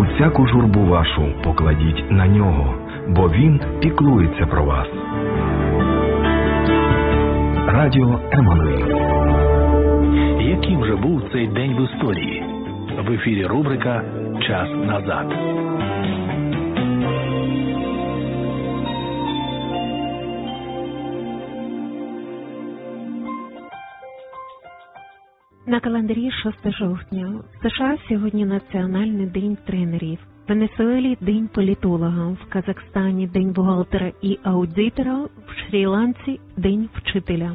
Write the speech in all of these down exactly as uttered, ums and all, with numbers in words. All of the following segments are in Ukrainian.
Усяку журбу вашу покладіть на нього, бо він піклується про вас. Радіо Еммануїл. Яким же був цей день в історії? В ефірі рубрика «Час назад». На календарі шосте жовтня. В США сьогодні Національний день тренерів. В Венесуелі – День політолога. В Казахстані – День бухгалтера і аудитора. В Шрі-Ланці – День вчителя.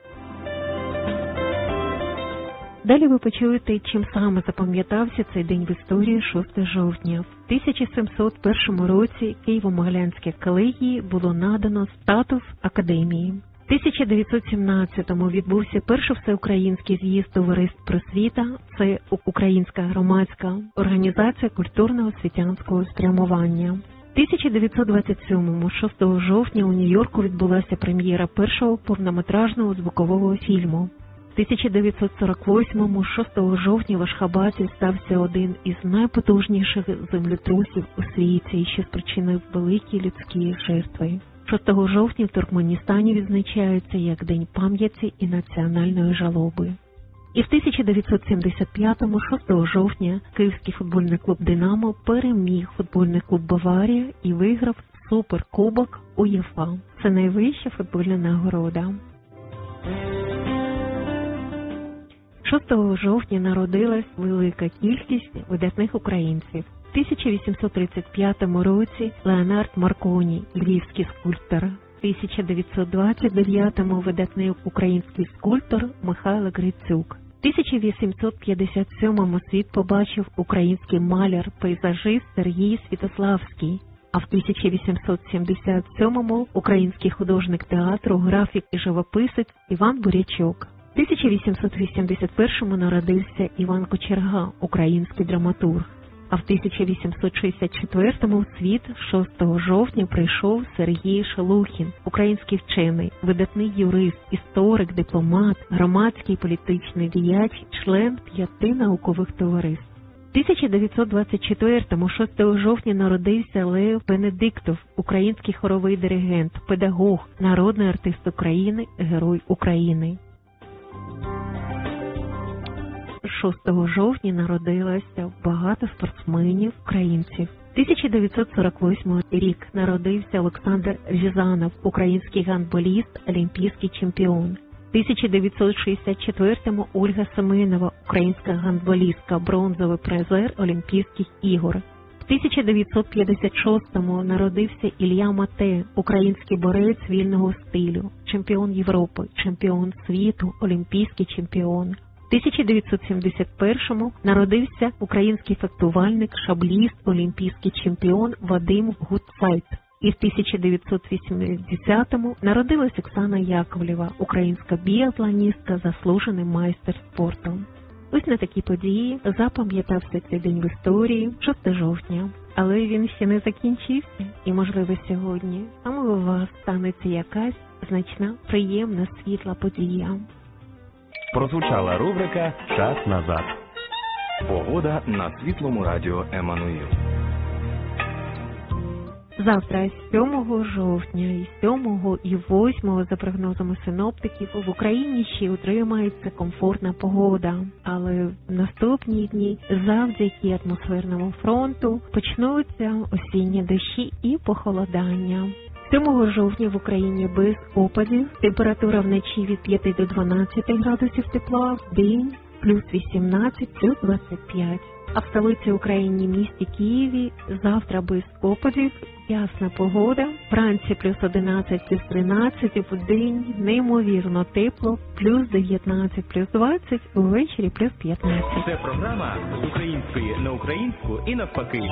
Далі ви почуєте, чим саме запам'ятався цей день в історії шостого жовтня. В тисяча сімсот першому році Києво-Могилянській колегії було надано статус академії. В тисяча дев'ятсот сімнадцятому відбувся перший всеукраїнський з'їзд товариств просвіта. Це українська громадська організація культурно-освітянського спрямування. В тисяча дев'ятсот двадцять сьомому, шостого жовтня, у Нью-Йорку відбулася прем'єра першого повнометражного звукового фільму. В тисяча дев'ятсот сорок восьмому, шостого жовтня, в Ашхабаді стався один із найпотужніших землетрусів у світі, що спричинив великі людські жертви. шостого жовтня в Туркменістані відзначається як День пам'яті і національної жалоби. І в тисяча дев'ятсот сімдесят п'ятому, шостого жовтня, київський футбольний клуб «Динамо» переміг футбольний клуб «Баварія» і виграв суперкубок УЄФА. Це найвища футбольна нагорода. шостого жовтня народилась велика кількість видатних українців. В тисяча вісімсот тридцять п'ятому році Леонард Марконі, львівський скульптор. В тисяча дев'ятсот двадцять дев'ятому видатний український скульптор Михайло Грицюк. В тисяча вісімсот п'ятдесят сьомому світ побачив український маляр-пейзажист Сергій Святославський. А в тисяча вісімсот сімдесят сьомому український художник театру, графік і живописець Іван Бурячок. В тисяча вісімсот вісімдесят першому народився Іван Кочерга, український драматург. А в тисяча вісімсот шістдесят четвертому в світ шостого жовтня прийшов Сергій Шелухін, український вчений, видатний юрист, історик, дипломат, громадський політичний діяч, член п'яти наукових товариств. В тисяча дев'ятсот двадцять четвертому, шостого жовтня, народився Лев Бенедиктов, український хоровий диригент, педагог, народний артист України, Герой України. шостого жовтня народилося багато спортсменів українців. тисяча дев'ятсот сорок восьмий рік народився Олександр Рязанов, український гандболіст, олімпійський чемпіон. тисяча дев'ятсот шістдесят четвертому Ольга Семенова, українська гандболістка, бронзовий призер Олімпійських ігор. В тисяча дев'ятсот п'ятдесят шостому народився Ілля Мате, український борець вільного стилю, чемпіон Європи, чемпіон світу, олімпійський чемпіон. В тисяча дев'ятсот сімдесят першому народився український фехтувальник, шабліст, олімпійський чемпіон Вадим Гуцайт. І в тисяча дев'ятсот вісімдесятому народилась Оксана Яковлєва, українська біатлоністка, заслужений майстер спорту. Ось на такі події запам'ятався цей день в історії шостого жовтня. Але він ще не закінчився, і, можливо, сьогодні саме у вас станеться якась значна, приємна, світла подія. Прозвучала рубрика «Час назад». Погода на світлому радіо Еммануїл. Завтра, сьомого жовтня, і сьомого і восьмого, за прогнозами синоптиків, в Україні ще утримається комфортна погода. Але в наступні дні, завдяки атмосферному фронту, почнуться осінні дощі і похолодання. сьомого жовтня в Україні без опадів, температура вночі від п'яти до дванадцяти градусів тепла, в день плюс вісімнадцять, плюс двадцять п'ять. А в столиці України, місті Києві, завтра без опадів, ясна погода, вранці плюс одинадцять, плюс тринадцять, в день неймовірно тепло, плюс дев'ятнадцять, плюс двадцять, увечері плюс п'ятнадцять. Це програма з української на українську і навпаки.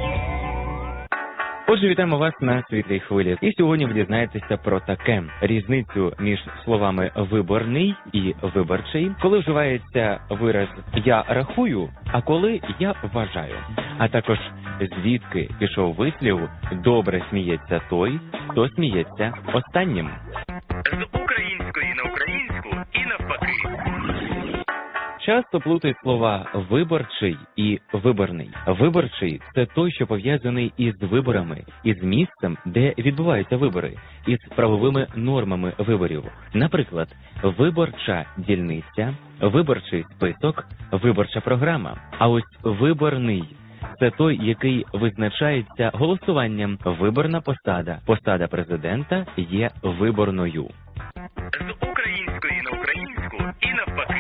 Отже, вітаємо вас на світлій хвилі. І сьогодні ви дізнаєтеся про таке. Різницю між словами «виборний» і «виборчий», коли вживається вираз «я рахую», а коли «я вважаю». А також звідки пішов вислів «добре сміється той, хто сміється останнім». З української на українську і навпаки. часто плутають слова виборчий і виборний. Виборчий – це той, що пов'язаний із виборами, із місцем, де відбуваються вибори, із правовими нормами виборів. Наприклад, виборча дільниця, виборчий список, виборча програма. А ось виборний – це той, який визначається голосуванням. Виборна посада, посада президента є виборною. З української на українську і навпаки.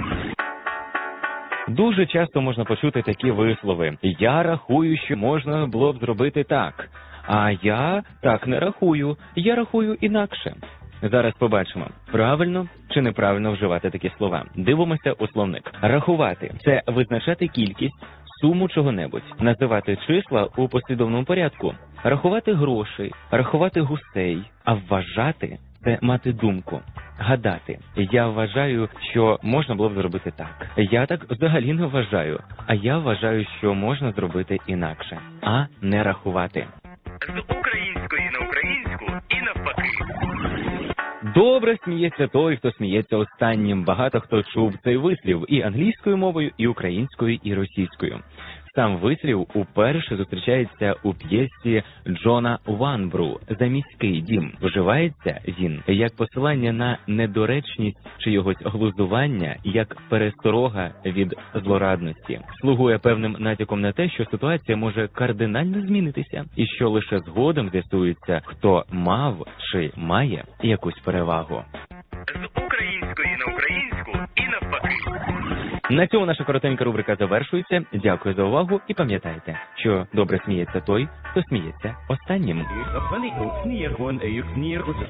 Дуже часто можна почути такі вислови. Я рахую, що можна було б зробити так. А я так не рахую. Я рахую інакше. Зараз побачимо, правильно чи неправильно вживати такі слова. Дивимося у словник. Рахувати – це визначати кількість, суму чого-небудь, називати числа у послідовному порядку, рахувати гроші, рахувати гусей, а вважати – це мати думку, гадати. Я вважаю, що можна було б зробити так. Я так взагалі не вважаю, а я вважаю, що можна зробити інакше, а не рахувати. З української на українську і навпаки. Добре сміється той, хто сміється останнім. Багато хто чув цей вислів і англійською мовою, і українською, і російською. Сам вислів уперше зустрічається у п'єсі Джона Ванбру «Заміський дім». Вживається він як посилання на недоречність чийогось глузування, як пересторога від злорадності. Слугує певним натяком на те, що ситуація може кардинально змінитися, і що лише згодом з'ясується, хто мав чи має якусь перевагу. З української на українську і навпаки. На цьому наша коротенька рубрика завершується. Дякую за увагу і пам'ятайте, що добре сміється той, хто сміється останнім. Wanneer ik ook sneer, gewoon, ik sneer